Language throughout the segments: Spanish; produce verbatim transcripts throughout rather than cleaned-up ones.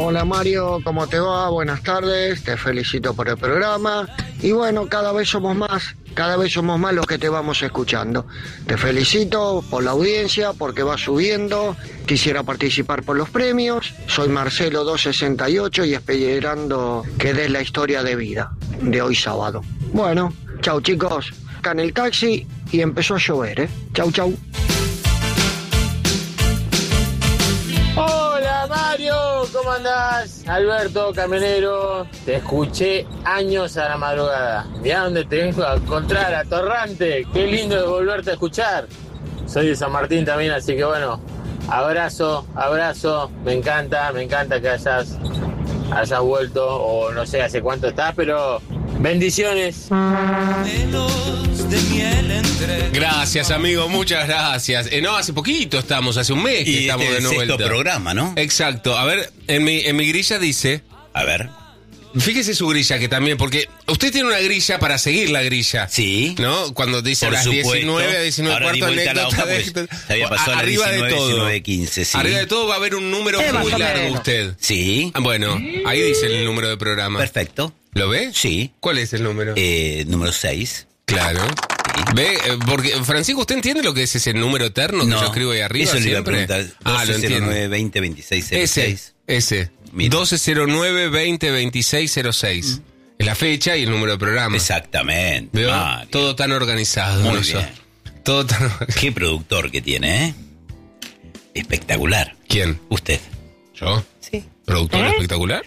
Hola Mario, ¿cómo te va? Buenas tardes, te felicito por el programa. Y bueno, cada vez somos más, cada vez somos más los que te vamos escuchando. Te felicito por la audiencia, porque va subiendo. Quisiera participar por los premios. Soy Marcelo doscientos sesenta y ocho y esperando que des la historia de vida de hoy sábado. Bueno, chau chicos, acá en el taxi y empezó a llover, ¿eh? Chau, chau. Hola Mario, ¿cómo andás? Alberto, camionero, te escuché años a la madrugada. Mirá dónde te vengo a encontrar, a Torrante. Qué lindo de volverte a escuchar. Soy de San Martín también, así que bueno, abrazo, abrazo. Me encanta, me encanta que hayas, hayas vuelto, o no sé hace cuánto estás, pero bendiciones. Gracias, amigo, muchas gracias. Eh, no, hace poquito estamos, hace un mes que y estamos este de nuevo. sexto programa, ¿no? Exacto. A ver, en mi, en mi grilla dice... A ver. Fíjese su grilla que también, porque usted tiene una grilla para seguir la grilla. Sí. ¿No? Cuando dice Por a las supuesto. diecinueve, a diecinueve Ahora di cuarto, vuelta la anécdota hoja, de... pues, se había pasado a las Arriba diecinueve, de todo. diecinueve, quince, sí. Arriba de todo va a haber un número Eh, muy más o largo menos. usted. Sí. Ah, bueno, ahí dice el número de programa. Perfecto. ¿Lo ve? Sí. ¿Cuál es el número? Eh, número seis. Claro. ¿Ve? Eh, Porque, Francisco, ¿usted entiende lo que es ese número eterno que yo escribo ahí arriba eso le iba a siempre? preguntar. Ah, lo doce cero nueve entiendo. veinte veintiséis cero Ese, seis. ese. Mira. doce cero nueve veinte veintiséis cero seis. Es la fecha y el número de programa. Exactamente. ¿Veo? Mario. Todo tan organizado. Muy ¿no? bien. Todo tan... Qué productor que tiene, ¿eh? Espectacular. ¿Quién? Usted. ¿Yo? Sí. ¿Productor espectacular?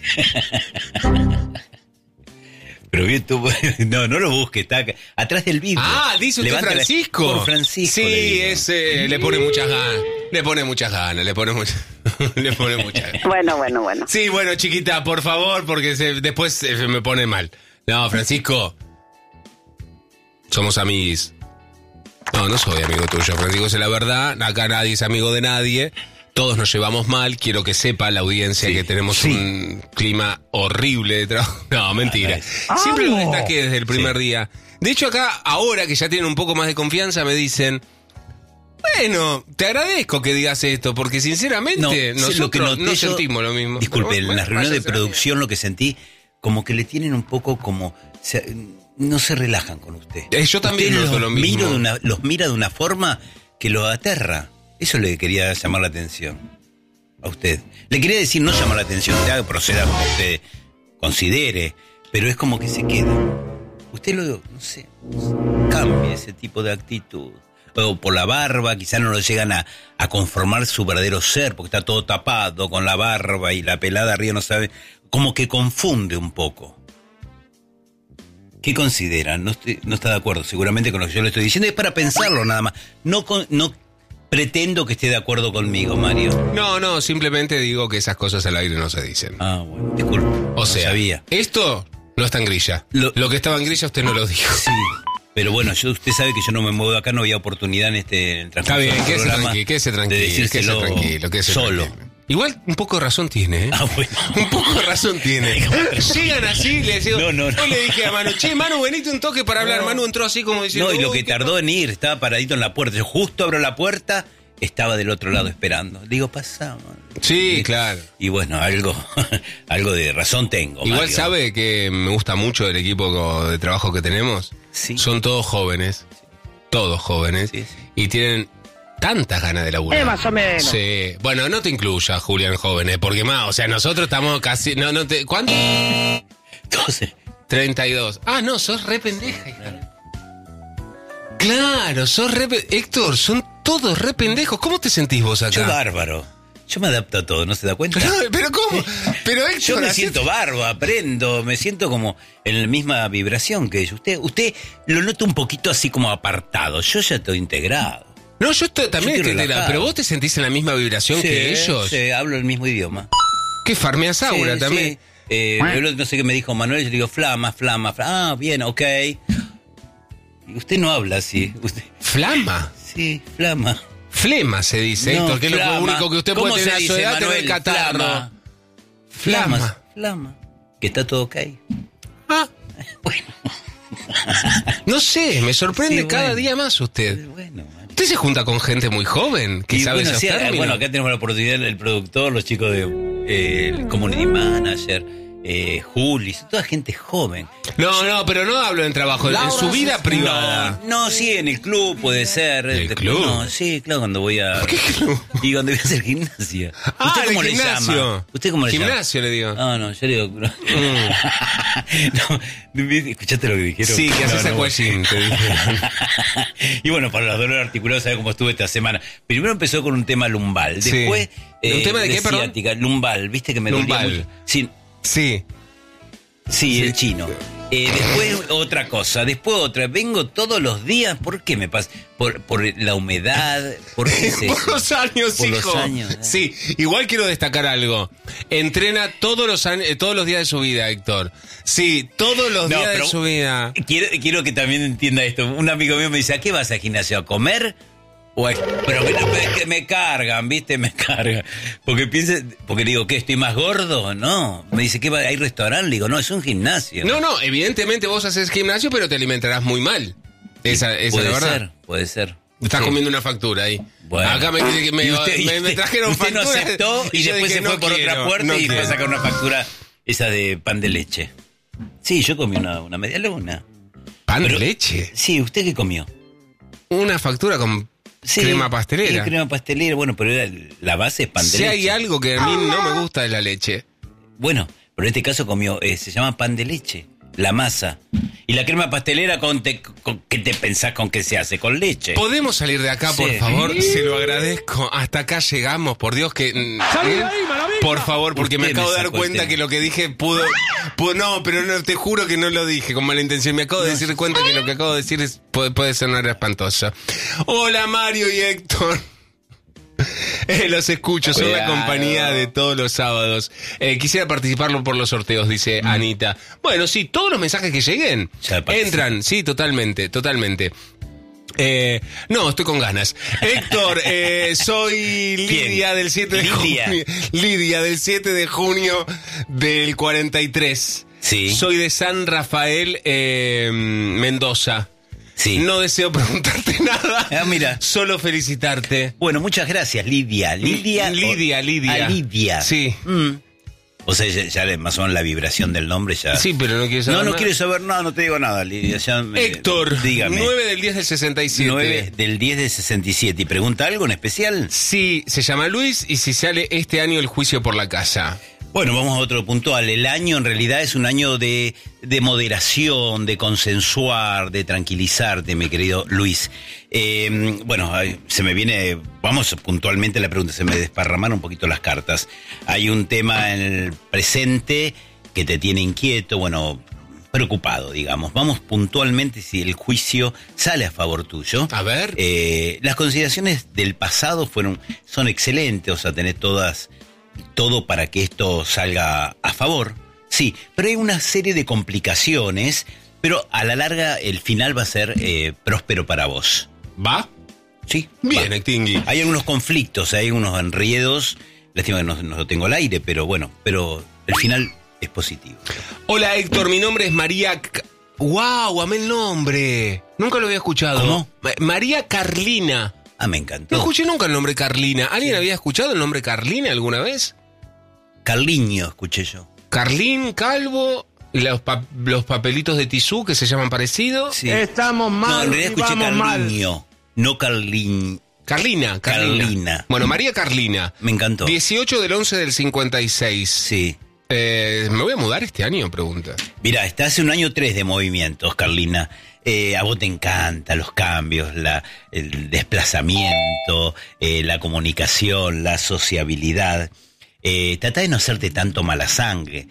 Pero bien, tú, no, no lo busque, está acá, atrás del vidrio. Ah, dice usted Levante la- Francisco. Por Francisco. Sí, le digo. ese le pone muchas ganas. Le pone muchas ganas, le pone muchas le pone muchas ganas. Bueno, bueno, bueno. Sí, bueno, chiquita, por favor, porque se- después se me pone mal. No, Francisco. Somos amigos. No, no soy amigo tuyo, Francisco, es la verdad. Acá nadie es amigo de nadie. Todos nos llevamos mal. Quiero que sepa la audiencia Sí, que tenemos sí. un clima horrible de trabajo. No, mentira. Ah, Siempre lo ¡Vamos! destaqué desde el primer Sí. día. De hecho, acá, ahora que ya tienen un poco más de confianza, me dicen... Bueno, te agradezco que digas esto, porque sinceramente No, sé nosotros lo que noté no yo- sentimos lo mismo. Disculpe, Pero en bueno, las reuniones de váyanse a la producción lo que sentí, como que le tienen un poco como... se- no se relajan con usted. Eh, yo también Usted noto los, lo mismo. miro de una- los mira de una forma que lo aterra. Eso le quería llamar la atención a usted. Le quería decir, no llamar la atención, usted proceda como usted considere, pero es como que se queda. Usted lo, no sé, cambia ese tipo de actitud. O por la barba, quizás no lo llegan a, a conformar su verdadero ser, porque está todo tapado con la barba y la pelada arriba no sabe, como que confunde un poco. ¿Qué consideran? No, estoy- no está de acuerdo seguramente con lo que yo le estoy diciendo, es para pensarlo nada más. No, con- no pretendo que esté de acuerdo conmigo, Mario. No, no, simplemente digo que esas cosas al aire no se dicen. Ah, bueno, disculpe. O sea, no sabía. esto no está en grilla. Lo, Lo- que estaba en grilla usted no lo dijo. Sí, pero bueno, yo, usted sabe que yo no me muevo de acá, no había oportunidad en este en el Está transcurso bien, del quédese programa tranquilo, quédese de tranquilo, quédese decírselo tranquilo, quédese solo. tranquilo. Igual un poco de razón tiene, ¿eh? Ah, bueno. Un poco de razón tiene. Llegan así, le digo. No, no, no. Hoy le dije a Manu, che, Manu, venite un toque para hablar. Manu entró así como diciendo. No, y lo "Uy, que qué tardó en ir, estaba paradito en la puerta. Yo justo abro la puerta, estaba del otro lado esperando. Digo, pasa, man. Sí, claro. Y bueno, algo, algo de razón tengo. Igual Mario. sabe que me gusta mucho el equipo de trabajo que tenemos. Sí. Son todos jóvenes. Todos jóvenes. Sí, sí. Y tienen tantas ganas de laburar. Eh, más o menos. Sí. Bueno, no te incluya, Julián, jóvenes, porque más, o sea, nosotros estamos casi. No, no te. ¿Cuánto? Entonces, treinta y dos. Ah, no, sos re pendeja, hija. Claro, sos re pe- Héctor, son todos re pendejos. ¿Cómo te sentís vos acá? yo bárbaro. Yo me adapto a todo, ¿no se da cuenta? Pero, pero ¿cómo? Pero Héctor, Yo me así- siento barba, aprendo, me siento como en la misma vibración que ellos. Usted, usted lo noto un poquito así como apartado. Yo ya estoy integrado. No, yo estoy, también Yo estoy estoy- relajado. pero vos te sentís en la misma vibración que ellos. Sí, hablo el mismo idioma. Que farmeas aura Sí, también. sí. Eh, yo no sé qué me dijo Manuel, yo le digo flama, flama, flama. Ah, bien, ok. Y usted no habla así. Usted, Flama. sí, flama. Flema se dice, No, Héctor, que es lo flama. único que usted ¿Cómo puede tener se a su dice, edad, tener Manuel? catarro. Flama. Flama. Flama. Flama. Que está todo ok. Ah, Bueno, no sé, me sorprende Sí, cada bueno. día más usted. bueno. man. Usted se junta con gente muy joven que Y sabe bueno, esos sí, términos. bueno, acá tenemos la oportunidad, el productor, los chicos de eh, el community manager, eh, Juli, toda gente joven. No, no, pero no hablo en trabajo, en su vida privada. No, no, sí, en el club puede ser. ¿El Te- club? No, sí, claro, cuando voy a... ¿Qué club? Y cuando voy a hacer gimnasia. Ah, ¿Usted cómo el le gimnasio. llama? ¿Usted cómo le llama? Gimnasio le digo. No, no, yo le digo... No. no, ¿escuchaste lo que dijeron? Sí, que haces No, no. aquagym, te dije. Y bueno, para los dolores articulados, ¿sabes cómo estuve esta semana? Primero empezó con un tema lumbal, Sí. después... ¿Un tema de qué, perdón? ciática, lumbal, ¿viste que me dolía Lumbal. mucho? Sí, Sí. sí, Sí. el chino. Eh, después otra cosa, después otra. Vengo todos los días, ¿por qué me pasa? Por, por la humedad, ¿por qué es eso? Por los años, Por los hijo. años, eh. Sí, igual quiero destacar algo. Entrena todos los años, eh, todos los días de su vida, Héctor. Sí, todos los No, días pero- de su vida. Quiero, quiero que también entienda esto. Un amigo mío me dice, ¿a qué vas al gimnasio? ¿A comer? O a- Pero me, me- me cargan, ¿viste? Me cargan. Porque piensa, porque digo, ¿qué? ¿Estoy más gordo? No. Me dice, ¿qué va? ¿Hay restaurante? Le digo, no, es un gimnasio. No, no, evidentemente vos haces gimnasio, pero te alimentarás muy mal. Esa, esa es puede la verdad. ser, puede ser. Estás Sí. comiendo una factura ahí. Bueno. Acá me, me, Y usted- y me- me usted- trajeron usted no facturas aceptó y, yo después dije, se fue no por quiero, otra puerta no y fue a quiero. sacar una factura, esa de pan de leche. Sí, yo comí una, una media luna. ¿Pan Pero- de leche? Sí, ¿usted qué comió? Una factura con Sí, crema pastelera. sí, crema pastelera, bueno, pero era, la base es pan de Si leche. hay algo que a mí no me gusta de la leche. Bueno, pero en este caso comió, eh, se llama pan de leche, la masa. Y la crema pastelera, con, te, con ¿qué te pensás con qué se hace? Con leche. ¿Podemos salir de acá, por Sí. favor? Se lo agradezco. Hasta acá llegamos, por Dios que... ¿eh? Por favor, porque me Usted acabo me de dar sacó el cuenta tema. que lo que dije pudo... pudo- no, pero no, te juro que no lo dije con mala intención. Me acabo de decir cuenta que lo que acabo de decir es, puede, puede sonar espantoso. Hola, Mario y Héctor. Eh, los escucho, son la Cuidado. compañía de todos los sábados. Eh, quisiera participarlo por los sorteos, dice Anita. Bueno, sí, todos los mensajes que lleguen Ya participo. entran, sí, totalmente, totalmente. Eh, no, estoy con ganas. Héctor, eh, soy Lidia ¿Quién? del siete de Lidia. junio. Lidia del siete de junio del cuarenta y tres. Sí. Soy de San Rafael, eh, Mendoza. Sí. No deseo preguntarte nada. Ah, mira. Solo felicitarte. Bueno, muchas gracias, Lidia. Lidia. Lidia, o- Lidia. Ah, Lidia. Sí. Mm. O sea, ya, ya le- más o menos la vibración del nombre ya. Sí, pero no quieres saber No, no nada. quiero saber nada, no te digo nada, Lidia. Ya me- Héctor, dígame. nueve del diez del sesenta y siete. nueve del diez del sesenta y siete. ¿Y pregunta algo en especial? Sí, se llama Luis y si sale este año el juicio por la casa. Bueno, vamos a otro puntual. El año en realidad es un año de, de moderación, de consensuar, de tranquilizarte, mi querido Luis. Eh, bueno, ay, se me viene, vamos puntualmente a la pregunta, se me desparramaron un poquito las cartas. Hay un tema en el presente que te tiene inquieto, bueno, preocupado, digamos. Vamos puntualmente si el juicio sale a favor tuyo. A ver. Eh, las consideraciones del pasado fueron, son excelentes, o sea, tenés todas, todo para que esto salga a favor. Sí, pero hay una serie de complicaciones, pero a la larga el final va a ser eh, próspero para vos. ¿Va? Sí. Bien, va. Extingui. Hay algunos conflictos, hay unos enriedos, lástima que no, no lo tengo al aire, pero bueno, pero el final es positivo. Hola, Héctor, mi nombre es María... C- ¡Wow! Amé el nombre. Nunca lo había escuchado. ¿Cómo? Ma- María Carlina. Ah, me No encantó. escuché nunca el nombre Carlina. ¿Alguien había escuchado el nombre Carlina alguna vez? Carliño, escuché yo. Carlín, Calvo, y los, pa- los papelitos de tisú que se llaman parecidos. Sí. Estamos mal No, en realidad y escuché vamos mal. Carliño, no Carliñ. Carlina, Carlina. Carlina. Bueno, María Carlina. Me encantó. dieciocho del once del cincuenta y seis. Sí. Eh, ¿Me voy a mudar este año? Pregunta. Mira, está hace un año tres de movimientos, Carlina. Eh, a vos te encantan los cambios, la, el desplazamiento, eh, la comunicación, la sociabilidad. Eh, trata de no hacerte tanto mala sangre.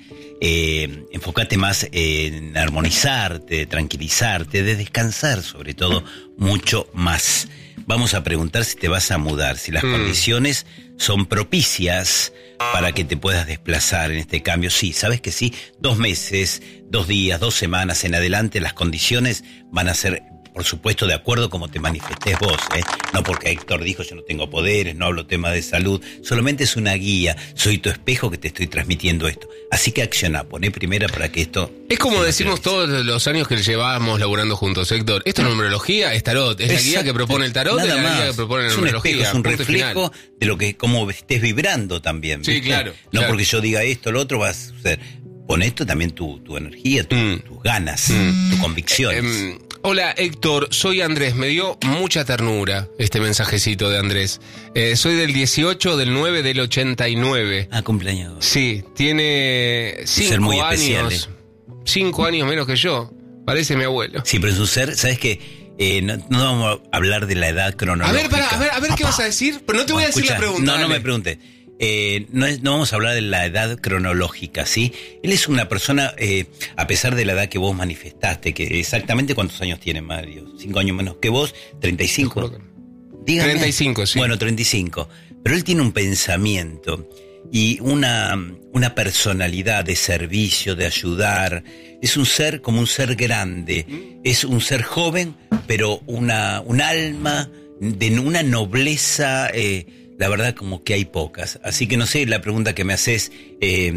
Eh, enfócate más en armonizarte, tranquilizarte, de descansar sobre todo mucho más. Vamos a preguntar si te vas a mudar, si las Mm. condiciones son propicias para que te puedas desplazar en este cambio. Sí, sabes que sí, dos meses, dos días, dos semanas en adelante, las condiciones van a ser por supuesto, de acuerdo como te manifestés vos, ¿eh? No porque Héctor dijo yo no tengo poderes, no hablo tema de salud, solamente es una guía, soy tu espejo que te estoy transmitiendo esto. Así que acciona, poné primera para que esto... Es como decimos todos los años que llevábamos laburando juntos, Héctor. Esto es numerología, es tarot, es Exacto. la guía que propone el tarot, Nada es la más. guía que propone la es un numerología. espejo, es un punto reflejo final. de lo que, cómo estés vibrando también. Sí, ¿viste? claro, No claro. porque yo diga esto, lo otro va a suceder. Pon esto también tu, tu energía, tu, Mm. tus ganas, Mm. tus convicciones. Eh, hola Héctor, soy Andrés, me dio mucha ternura este mensajecito de Andrés. Eh, soy del dieciocho del nueve del ochenta y nueve. Ah, cumpleaños. Sí, tiene ser cinco muy especial, años. Cinco años menos que yo. Parece mi abuelo. Sí, pero es un ser, ¿sabes qué? Eh, no, no vamos a hablar de la edad A cronológica. ver, pará, a ver, a ver qué vas a decir. Pero no te voy a decir Escucha, la pregunta. No, no dale. me pregunte. Eh, no, es- no vamos a hablar de la edad cronológica, ¿sí? Él es una persona, eh, a pesar de la edad que vos manifestaste, que exactamente cuántos años tiene Mario, cinco años menos que vos, treinta y cinco. Te juro que- Dígame. treinta y cinco, sí. Bueno, treinta y cinco. Pero él tiene un pensamiento y una, una personalidad de servicio, de ayudar. Es un ser como un ser grande. Es un ser joven, pero una, un alma de una nobleza, eh, la verdad como que hay pocas. Así que no sé, la pregunta que me haces, eh,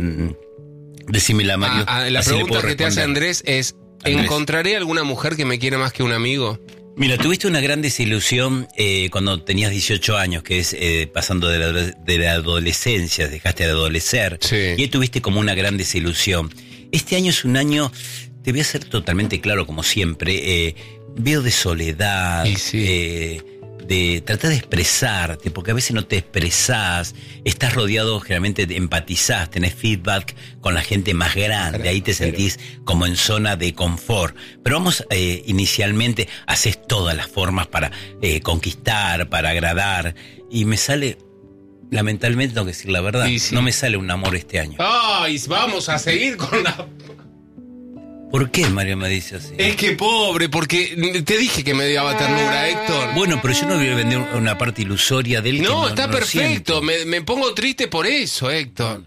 decímela, Mario. Ah, ah, la así le pregunta puedo que te hace responder. Andrés es: Andrés. ¿encontraré alguna mujer que me quiera más que un amigo? Mira, tuviste una gran desilusión eh, cuando tenías dieciocho años, que es eh, pasando de la, de la adolescencia, dejaste de adolecer, Sí. y ahí tuviste como una gran desilusión. Este año es un año, te voy a ser totalmente claro como siempre, eh, veo de soledad, Y sí. eh, de tratar de expresarte, porque a veces no te expresás, estás rodeado, generalmente empatizás, tenés feedback con la gente más grande, ahí te sentís como en zona de confort. Pero vamos, eh, inicialmente, haces todas las formas para eh, conquistar, para agradar, y me sale, lamentablemente tengo que decir la verdad, Y sí. no me sale un amor este año. Ay, vamos a seguir con la... ¿Por qué Mario me dice así? Es que pobre, porque te dije que me daba ternura, Héctor. Bueno, pero yo no voy a vender una parte ilusoria del que No, no está no perfecto. siento. Me, me pongo triste por eso, Héctor.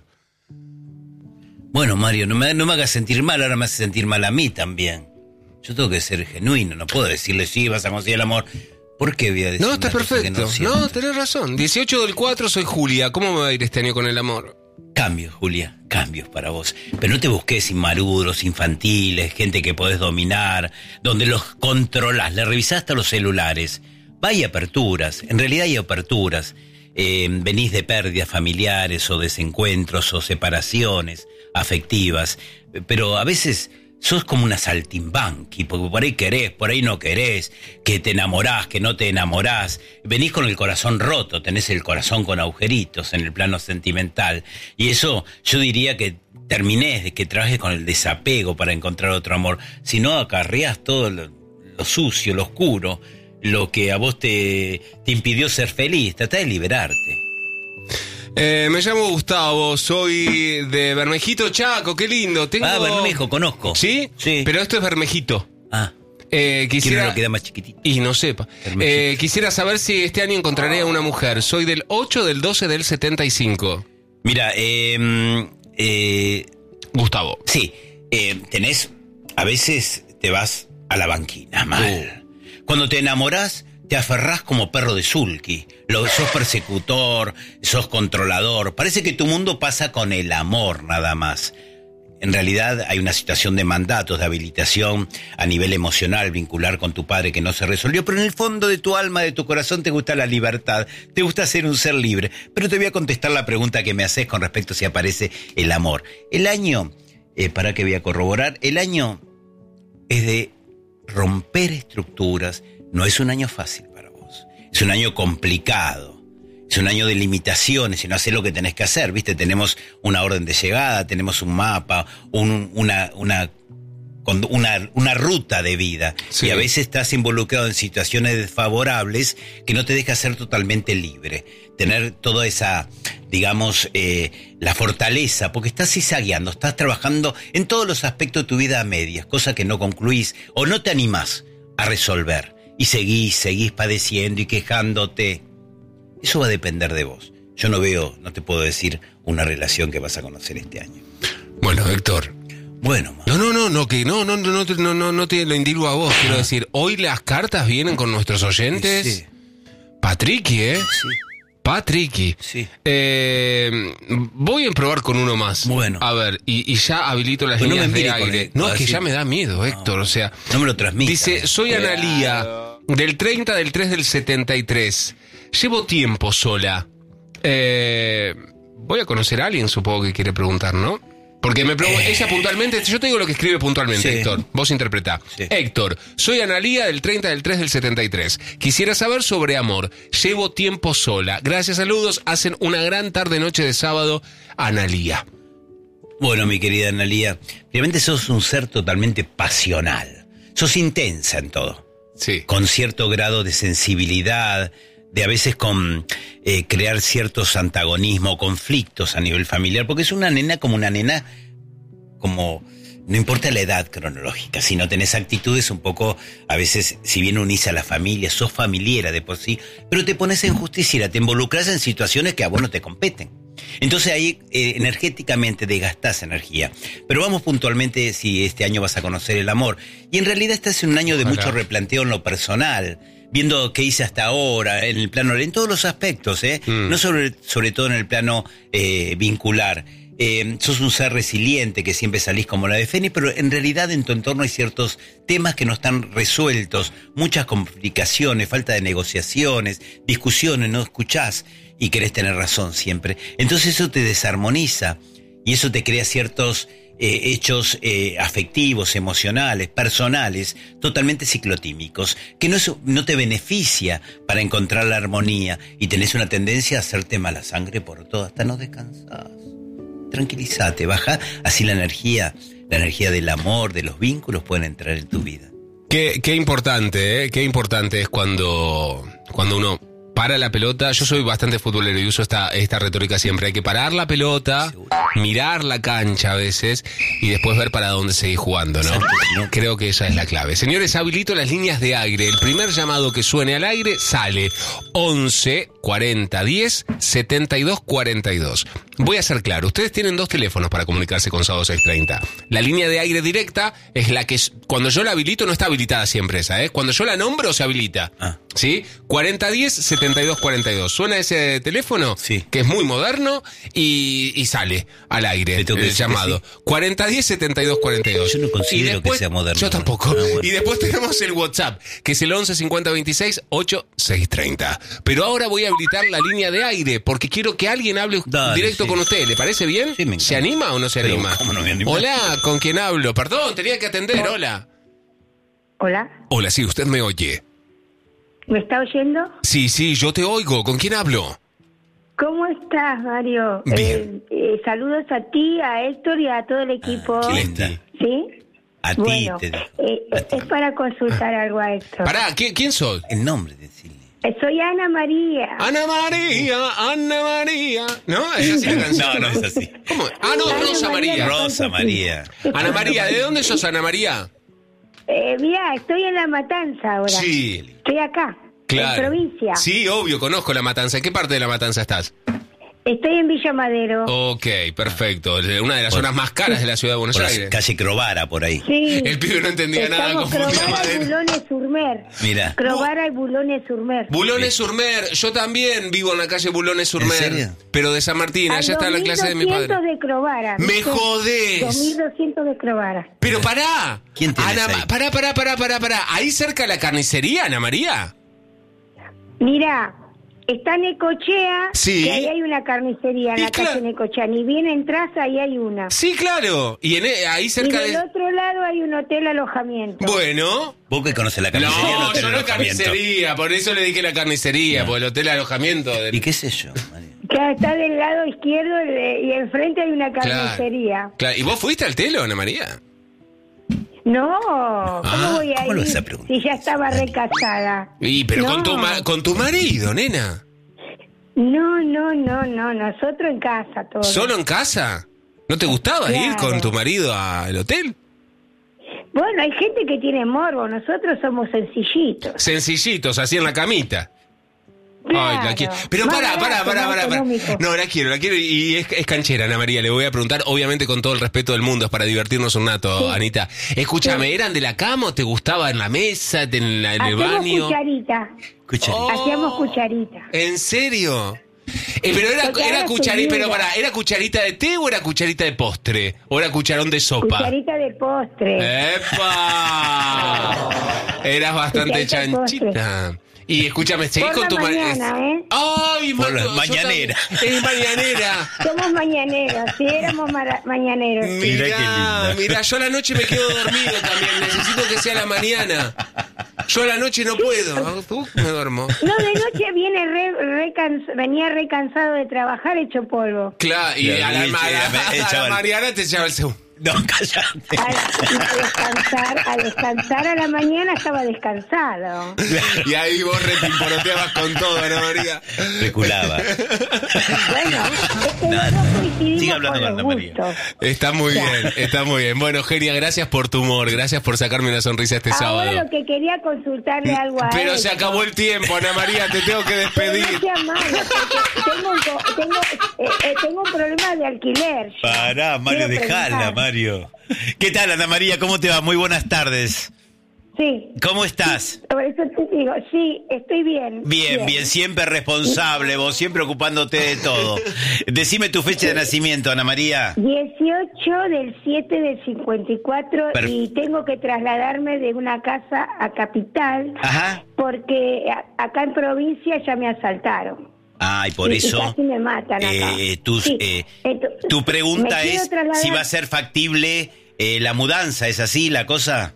Bueno, Mario, no me, no me hagas sentir mal, ahora me hace sentir mal a mí también. Yo tengo que ser genuino, no puedo decirle sí, vas a conseguir el amor. ¿Por qué voy a decir No, está una cosa que perfecto. no siento? No, tenés razón. dieciocho del cuatro soy Julia. ¿Cómo me va a ir este año con el amor? Cambios, Julia, cambios para vos. Pero no te busques inmaduros, infantiles, gente que podés dominar, donde los controlás, le revisás hasta los celulares. Va, hay aperturas, en realidad hay aperturas. Eh, venís de pérdidas familiares o desencuentros o separaciones afectivas, pero a veces sos como una saltimbanqui, porque por ahí querés, por ahí no querés, que te enamorás, que no te enamorás, venís con el corazón roto, tenés el corazón con agujeritos en el plano sentimental, y eso yo diría que terminés, de que trabajes con el desapego para encontrar otro amor, si no acarreás todo lo, lo sucio, lo oscuro, lo que a vos te, te impidió ser feliz, tratá de liberarte. Eh, me llamo Gustavo, soy de Bermejito, Chaco, qué lindo. Tengo... Ah, Bermejo, conozco. ¿Sí? Sí. Pero esto es Bermejito. Ah, Eh, ¿quién quisiera... lo queda más chiquitito? Y no sepa. Bermejito. Eh, quisiera saber si este año encontraré a una mujer. Soy del ocho del doce del setenta y cinco. Mira, eh, eh, Gustavo. sí, eh, tenés, a veces te vas a la banquina, mal. Cuando te enamorás, te aferrás como perro de sulky. Lo, sos persecutor, sos controlador. Parece que tu mundo pasa con el amor nada más. En realidad hay una situación de mandatos, de habilitación a nivel emocional, vincular con tu padre que no se resolvió, pero en el fondo de tu alma, de tu corazón, te gusta la libertad, te gusta ser un ser libre. Pero te voy a contestar la pregunta que me haces con respecto a si aparece el amor. El año, eh, para que voy a corroborar, el año es de romper estructuras, no es un año fácil para vos, es un año complicado. Es un año de limitaciones y no haces lo que tenés que hacer, ¿viste? Tenemos una orden de llegada, tenemos un mapa, un, una, una, una, una ruta de vida. Sí. Y a veces estás involucrado en situaciones desfavorables que no te deja ser totalmente libre. Tener toda esa, digamos, eh, la fortaleza, porque estás cizagueando, estás trabajando en todos los aspectos de tu vida a medias, cosa que no concluís o no te animás a resolver. Y seguís, seguís padeciendo y quejándote. Eso va a depender de vos. Yo no veo, no te puedo decir una relación que vas a conocer este año. Bueno, Héctor. Bueno, ma. No, no, no, no, que no, no, no, no, no, no, no te lo indilgo a vos, quiero decir, hoy las cartas vienen con nuestros oyentes. Sí, sí. Patricky, ¿eh? Sí. Patricky. Sí. Eh, voy a probar con uno más. Bueno. A ver, y, y ya habilito las Pues no líneas me de mire con aire. el- No, va a es que decir- ya me da miedo, Héctor, o sea... No me lo transmita. Dice, soy Analía, del treinta del tres del setenta y tres. Llevo tiempo sola. Eh, voy a conocer a alguien, supongo que quiere preguntar, ¿no? Porque me pregunta, Eh. ella puntualmente, yo te digo lo que escribe puntualmente, Sí. Héctor. Vos interpretá. Sí. Héctor, soy Analía, del treinta del tres del setenta y tres. Quisiera saber sobre amor. Llevo tiempo sola. Gracias, saludos. Hacen una gran tarde-noche de sábado, Analía. Bueno, mi querida Analía, realmente sos un ser totalmente pasional. Sos intensa en todo. Sí. Con cierto grado de sensibilidad, de a veces con eh, crear ciertos antagonismos, conflictos a nivel familiar, porque es una nena como una nena, como, no importa la edad cronológica, si no tenés actitudes un poco, a veces, si bien unís a la familia, sos familiera de por sí, pero te pones en justiciera, te involucras en situaciones que a vos no te competen. Entonces ahí eh, energéticamente desgastás energía. Pero vamos puntualmente si este año vas a conocer el amor. Y en realidad este es un año de Ojalá. mucho replanteo en lo personal, viendo qué hice hasta ahora, en el plano, en todos los aspectos, ¿eh? Mm. No sobre, sobre todo en el plano eh, vincular. Eh, sos un ser resiliente que siempre salís como la de Fénix, pero en realidad en tu entorno hay ciertos temas que no están resueltos, muchas complicaciones, falta de negociaciones, discusiones, no escuchás y querés tener razón siempre. Entonces eso te desarmoniza y eso te crea ciertos eh, hechos eh, afectivos, emocionales, personales, totalmente ciclotímicos, que no, es, no te beneficia para encontrar la armonía y tenés una tendencia a hacerte mala sangre por todo, hasta no descansás. Tranquilízate, baja, así la energía, la energía del amor, de los vínculos pueden entrar en tu vida. Qué, qué importante, ¿eh? Qué importante es cuando, cuando uno para la pelota. Yo soy bastante futbolero y uso esta, esta retórica siempre. Hay que parar la pelota, Seguro. mirar la cancha a veces y después ver para dónde seguir jugando, ¿no? Exacto, ¿no? Creo que esa es la clave. Señores, habilito las líneas de aire. El primer llamado que suene al aire sale once cuarenta diez setenta y dos cuarenta y dos. Voy a ser claro, ustedes tienen dos teléfonos para comunicarse con Sábado seiscientos treinta. La línea de aire directa es la que, es- cuando yo la habilito, no está habilitada siempre esa, ¿eh? Cuando yo la nombro, se habilita. Ah. ¿Sí? cuarenta diez setenta y dos cuarenta y dos. Suena ese teléfono, Sí. que es muy moderno, y, y sale al aire Te tengo que el decir que llamado. cuarenta diez setenta y dos cuarenta y dos. Yo no considero Y después- que sea moderno. Yo tampoco. Ah, bueno. Y después tenemos el WhatsApp, que es el once cincuenta veintiséis ochenta y seis treinta. Pero ahora voy a habilitar la línea de aire, porque quiero que alguien hable Dale, directo sí. con usted. ¿Le parece bien? Sí, me encanta. ¿Se anima o no se Pero, anima? ¿cómo no me animo? Hola, ¿con quién hablo? Perdón, tenía que atender. Hola. Hola, Hola, sí, usted me oye. ¿me está oyendo? Sí, sí, yo te oigo. ¿Con quién hablo? ¿Cómo estás, Mario? Bien. Eh, eh, saludos a ti, a Héctor y a todo el equipo. Ah, linda. ¿Sí? A ti Bueno, te digo. eh, A ti. es para consultar algo a Héctor. Pará, ¿quién, quién sos? El nombre, decirle. Eh, Soy Ana María. Ana María, Ana María. ¿No? ¿Es así la canción? No, no es así. ¿Cómo? Ah, no, Ana Rosa María. María. Rosa María. Ana María, ¿de dónde sos, Ana María? Eh, mira, estoy en La Matanza ahora. Sí, Estoy acá, claro. en provincia. Sí, obvio, conozco La Matanza. ¿En qué parte de La Matanza estás? Estoy en Villa Madero. Ok, perfecto. Una de las zonas más caras de la ciudad de Buenos Por la Aires. calle Crovara, por ahí. Sí. El pibe no entendía nada, Estamos confundía Crovara y madera. Bulones Surmer. Mira. Crovara y Bulones Surmer. Bulones Surmer, yo también vivo en la calle Bulones Surmer. ¿En serio? Pero de San Martín, allá está la clase de mi padre. dos mil doscientos de Crovara. ¡Me ¿viste? jodés! dos mil doscientos de Crovara. Pero pará. ¿Quién tenés Ana, ahí? Pará, pará, pará, pará, pará. Ahí cerca de la carnicería, Ana María. Mira, está Necochea, Sí. que ahí hay una carnicería en Y la claro. calle Necochea. Ni bien entras, ahí hay una. Sí, claro. Y en, e- ahí Y cerca del de... otro lado hay un hotel alojamiento. Bueno. Vos que conoces la carnicería, No, no, tenés yo no alojamiento. carnicería, por eso le dije la carnicería, No. por el hotel alojamiento. del- ¿Y qué sé yo, María? Que está del lado izquierdo eh, y enfrente hay una carnicería. Claro. ¿Y vos fuiste al telo, Ana María? No, ¿cómo Ah, voy a ¿cómo lo ir vas a preguntar? si ya estaba recasada? Y, pero No. con, tu ma- con tu marido, nena. No, no, no, no, nosotros en casa todos. ¿Solo en casa? ¿No te gustaba Claro. ir con tu marido al hotel? Bueno, hay gente que tiene morbo, nosotros somos sencillitos. Sencillitos, así en la camita. Ay, la quiero. Pero Más para, para, barato, para, más para, para. económico. No, la quiero, la quiero y es, es canchera, Ana María. Le voy a preguntar, obviamente con todo el respeto del mundo, es para divertirnos un rato, Sí. Anita. Escúchame, ¿eran de la cama o te gustaba en la mesa, en, la- en el Hacíamos baño? cucharita. Cucharita. Oh. Hacíamos cucharita. ¿En serio? Eh, pero era, Porque era ahora cucharita, soy pero viuda. para, ¿era cucharita de té o era cucharita de postre? ¿O era cucharón de sopa? Cucharita de postre. ¡Epa! Eras bastante Cucharita de postre. chanchita. Y escúchame, seguís Por con la tu ma- mañana, ¿eh? ¡Ay, Por la Marco, sos mañanera. tan- Es mañanera. Somos mañaneros, sí, éramos mara- mañaneros. sí. Mirá qué Mirá, linda. mirá, yo a la noche me quedo dormido también. Necesito que sea la mañana. Yo a la noche no puedo. Uh, me duermo. No, de noche viene re, re cans- venía re cansado de trabajar hecho polvo. Claro, y Claro, a la, y a la- echaba- a la echaba el- Mariana te echaba el segundo. No, cállate. Al, y a descansar, a descansar a la mañana estaba descansado. Y ahí vos repimporoteabas con todo, Ana María. Especulaba. Bueno, es que Nada. los dos coincidimos Sigue hablando con con los Ana María. gustos. Está muy Ya. bien, está muy bien. Bueno, Genia, gracias por tu humor, gracias por sacarme una sonrisa este Ahora sábado. lo que quería consultarle algo a Pero él. se acabó el tiempo, Ana María, te tengo que Pero despedir. no sea malo, porque tengo un, co- tengo, eh, eh, tengo un problema de alquiler. yo. Pará, Mario, Quiero dejala, preguntar. Mario. ¿Qué tal, Ana María? ¿Cómo te va? Muy buenas tardes. Sí, ¿Cómo estás? por eso te digo, sí, estoy bien. Bien, bien, siempre responsable, vos siempre ocupándote de todo. Decime tu fecha de nacimiento, Ana María. dieciocho del siete del cincuenta y cuatro Perf- y tengo que trasladarme de una casa a capital Ajá. porque a- acá en provincia ya me asaltaron. Ay, por Y- y eso, casi me matan acá. eh, tus, Sí, eh, entonces, tu pregunta me quiero es trasladar- si va a ser factible eh, la mudanza, ¿es así la cosa?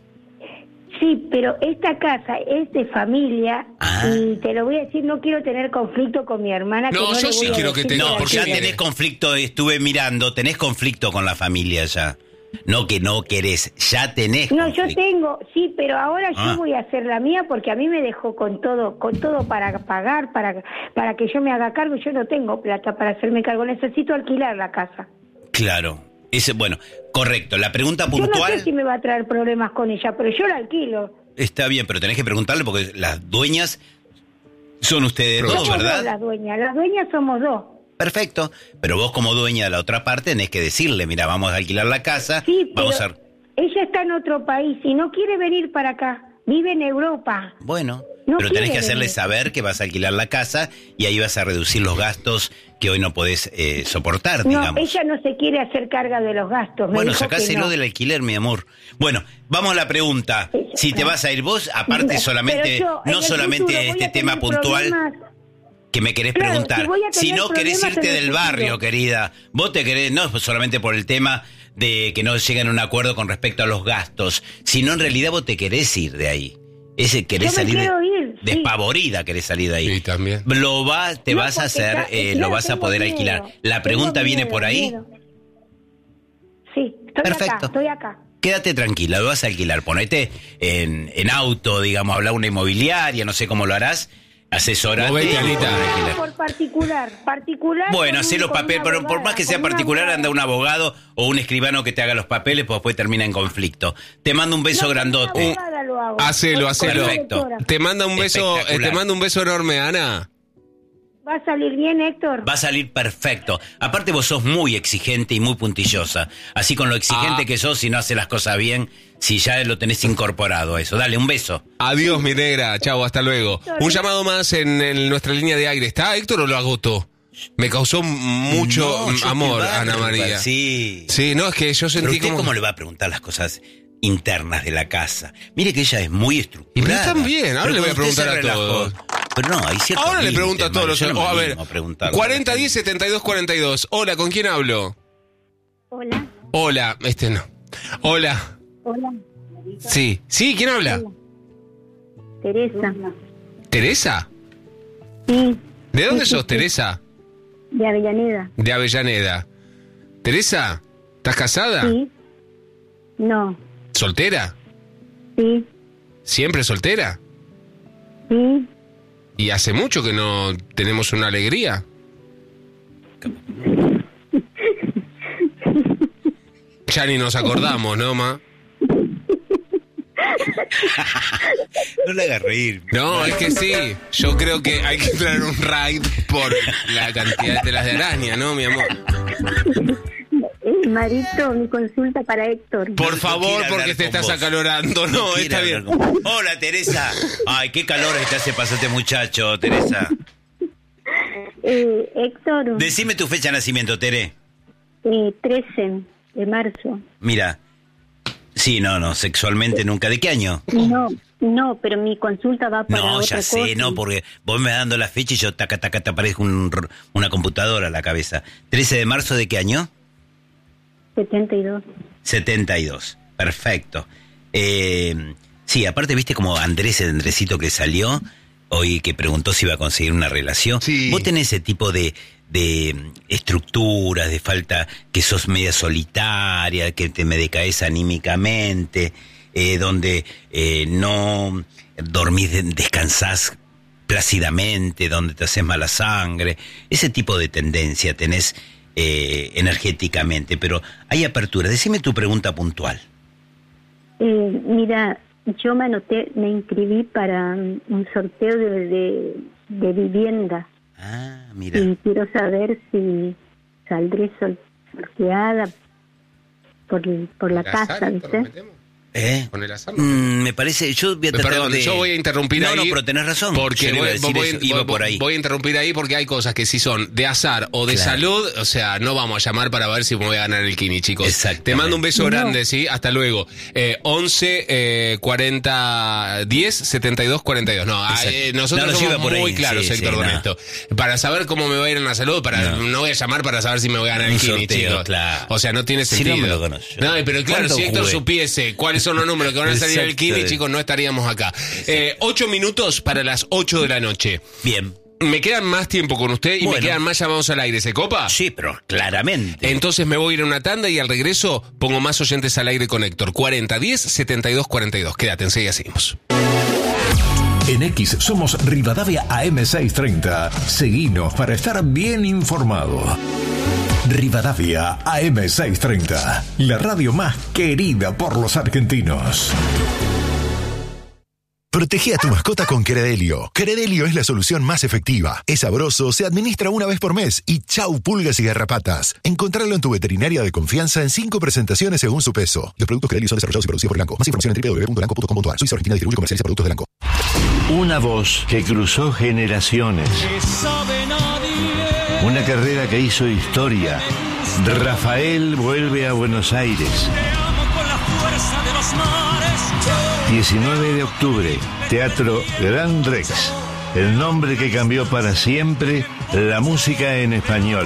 Sí, pero esta casa es de familia Ah. y te lo voy a decir, no quiero tener conflicto con mi hermana. No, que no yo le sí voy a quiero que decir tenga, No, porque ya viene. tenés conflicto, estuve mirando, tenés conflicto con la familia ya. No que no querés, ya tenés No, yo conflicto. tengo, sí, pero ahora Ah. yo voy a hacer la mía porque a mí me dejó con todo, con todo para pagar, para para que yo me haga cargo. Yo no tengo plata para hacerme cargo, necesito alquilar la casa. Claro, ese, bueno, correcto. La pregunta Yo no puntual sé si me va a traer problemas con ella, pero yo la alquilo. está bien, pero tenés que preguntarle porque las dueñas son ustedes dos, Somos dos ¿verdad? las dueñas, las dueñas somos dos. Perfecto, pero vos como dueña de la otra parte tenés que decirle, mira, vamos a alquilar la casa, Sí, pero vamos a... ella está en otro país y no quiere venir para acá, vive en Europa. Bueno, No pero tenés quiere que hacerle venir. saber que vas a alquilar la casa y ahí vas a reducir los gastos que hoy no podés eh, soportar, No, digamos. ella no se quiere hacer carga de los gastos. me Bueno, dijo que sacáselo no. del alquiler, mi amor. Bueno, vamos a la pregunta. Ella- Si te vas a ir vos, aparte Pero solamente, yo, en no el solamente futuro voy este a tema tener puntual problemas. que me querés Claro, preguntar, si voy a si tener no querés problemas irte en el del barrio, futuro. querida, vos te querés, no solamente por el tema de que no lleguen a un acuerdo con respecto a los gastos, sino en realidad vos te querés ir de ahí. Ese querés Yo me salir de- quiero ir, sí. despavorida, querés salir de ahí. Sí, también. Lo va, te No, vas a porque hacer, ya- eh, claro, lo vas a tengo poder miedo. alquilar. La Tengo pregunta viene miedo, por ahí. miedo. Sí, estoy Perfecto. acá, estoy acá. Quédate tranquila, lo vas a alquilar. Ponete en, en auto, digamos, habla una inmobiliaria, no sé cómo lo harás. Asesorate. Movete, y Anita. podés alquilar. Por particular, particular. Bueno, con hacé un- los con papeles, una pero por abogada, más que sea con una particular, abogada. anda un abogado o un escribano que te haga los papeles, pues después termina en conflicto. Te mando un beso No, con grandote. una abogada lo hago. Hacelo, Con- con hacelo. una Perfecto. doctora. Te manda un beso, eh, Espectacular. te manda un beso enorme, Ana. ¿Va a salir bien, Héctor? Va a salir perfecto. Aparte vos sos muy exigente y muy puntillosa. Así con lo exigente Ah. que sos, si no haces las cosas bien, si ya lo tenés incorporado a eso. Dale, un beso. Adiós, mi negra. Chau, hasta luego. Un llamado más en, en nuestra línea de aire. ¿Está Héctor o lo agotó? Me causó mucho No, yo estoy amor, bárbaro, Ana María. Sí. Sí, no, es que yo Pero sentí usted como... cómo le va a preguntar las cosas internas de la casa. Mire que ella es muy estructurada. Y pero están bien, ahora Pero le voy a cuando usted preguntar se a relajó- todos. Pero no, hay ciertos Ahora le límites, pregunto a todos Mario, los... yo no me oh, a ver, animo a preguntarle. cuarenta diez setenta y dos cuarenta y dos. Hola, ¿con quién hablo? Hola, Hola, este no. Hola. hola, Sí, sí, ¿quién habla? Teresa. ¿Teresa? Sí, ¿De dónde Sí, sí, sos, sí. Teresa? de Avellaneda. De Avellaneda. Teresa, ¿estás casada? Sí. No, ¿Soltera? sí, ¿Siempre soltera? sí. ¿Y hace mucho que no tenemos una alegría? Ya ni nos acordamos, ¿no, ma? No le hagas reír. No, es que sí. Yo creo que hay que entrar en un raid por la cantidad de telas de araña, ¿no, mi amor? Eh, Marito, mi consulta para Héctor. Por No favor, quiere porque hablar te con estás vos. acalorando. No, quiere está bien. hablar con- Hola, Teresa. Ay, qué calor te hace pasar este muchacho, Teresa. Eh, Héctor, Decime tu fecha de nacimiento, Tere. eh, trece de marzo. Mira. Sí, no, no, sexualmente nunca. ¿De qué año? No, no, pero mi consulta va para No, otra ya sé, cosa. no, porque vos me vas dando la fecha y yo taca, taca, te aparezco un, r- una computadora a la cabeza. trece de marzo, ¿de qué año? setenta y dos. setenta y dos. Perfecto. Eh, sí, aparte, viste como Andrés, el Andresito que salió hoy, que preguntó si iba a conseguir una relación. Sí. Vos tenés ese tipo de, de estructuras, de falta, que sos media solitaria, que te me decaes anímicamente, eh, donde eh, no dormís, de- descansás plácidamente, donde te haces mala sangre. Ese tipo de tendencia tenés eh, energéticamente, pero hay apertura. Decime tu pregunta puntual. Eh, mira, yo me anoté, me inscribí para mm, un sorteo de, de, de vivienda Ah, mira. y quiero saber si saldré sol- sorteada por, por la ¿El casa, azar, ¿viste? nos metemos? ¿Eh? ¿Con el azar? no? Mm, me parece, yo voy a tratar Perdón, de... yo voy a interrumpir no, ahí. No, pero tenés razón. Porque Yo le iba a voy, decir voy- eso, voy- iba voy- por ahí. voy a interrumpir ahí porque hay cosas que sí son de azar o de Claro. salud. O sea, no vamos a llamar para ver si me voy a ganar el Kini, chicos. Exactamente. Te mando un beso No. grande, ¿sí? Hasta luego. Eh, once, eh, cuarenta, diez, setenta y dos, cuarenta y dos. No, Exacto. eh, nosotros No, nos somos iba por muy ahí, claros, sí, Héctor, sí, con no. esto. Para saber cómo me va a ir en la salud, para No. no, voy a llamar para saber si me voy a ganar el Un Kini, sorteo, chicos. claro. O sea, no tiene Si sentido. no me lo conozco. No, pero claro, ¿Cuánto si Héctor jugué? supiese cuáles son los números que van a salir en el Exacto. Kini, chicos, no estaríamos acá. Eh, ocho minutos para las ocho de la noche. Bien. Me quedan más tiempo con usted y Bueno. me quedan más llamados al aire. ¿Se copa? Sí, pero claramente. Entonces me voy a ir a una tanda y al regreso pongo más oyentes al aire con Héctor. cuarenta, diez, setenta y dos, cuarenta y dos. Quédate, enseguida seguimos. En X somos Rivadavia A M seiscientos treinta. Seguinos para estar bien informado. Rivadavia A M seiscientos treinta, la radio más querida por los argentinos. Protege a tu mascota con Credelio. Credelio es la solución más efectiva. Es sabroso, se administra una vez por mes y chau pulgas y garrapatas. Encontrarlo en tu veterinaria de confianza en cinco presentaciones según su peso. Los productos Credelio son desarrollados y producidos por Elanco. Más información en doble u doble u doble u punto elanco punto com punto a r. Suiza Argentina distribuye y comercializa productos de Elanco. Una voz que cruzó generaciones. Una carrera que hizo historia. Rafael vuelve a Buenos Aires. diecinueve de octubre, Teatro Gran Rex. El nombre que cambió para siempre la música en español.